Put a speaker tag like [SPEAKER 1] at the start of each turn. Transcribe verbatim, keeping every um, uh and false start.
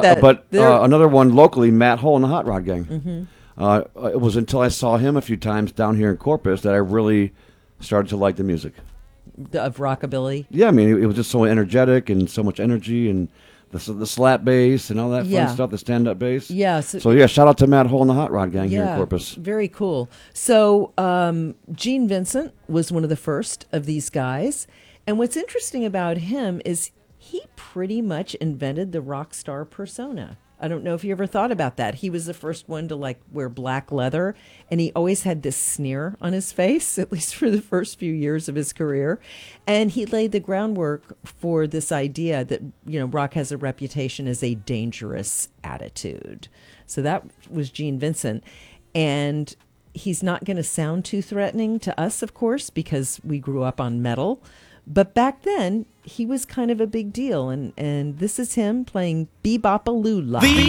[SPEAKER 1] that.
[SPEAKER 2] but
[SPEAKER 1] They're-
[SPEAKER 2] uh, another one locally, Matt Hull and the Hot Rod Gang. Mm-hmm. Uh, it was until I saw him a few times down here in Corpus that I really started to like the music.
[SPEAKER 1] of rockabilly.
[SPEAKER 2] Yeah, I mean, it, it was just so energetic and so much energy and the, the slap bass and all that
[SPEAKER 1] Yeah.
[SPEAKER 2] fun stuff, the stand-up bass.
[SPEAKER 1] Yeah. So,
[SPEAKER 2] So, yeah, shout out to Matt Hull and the Hot Rod Gang here in
[SPEAKER 1] yeah,
[SPEAKER 2] Corpus.
[SPEAKER 1] very cool. So um, Gene Vincent was one of the first of these guys. And what's interesting about him is he pretty much invented the rock star persona. I don't know if you ever thought about that. He was the first one to like wear black leather, and he always had this sneer on his face, at least for the first few years of his career. And he laid the groundwork for this idea that, you know, rock has a reputation as a dangerous attitude. So that was Gene Vincent. And he's not going to sound too threatening to us, of course, because we grew up on metal. But back then, he was kind of a big deal. And, and this is him playing Bebop-A-Lula.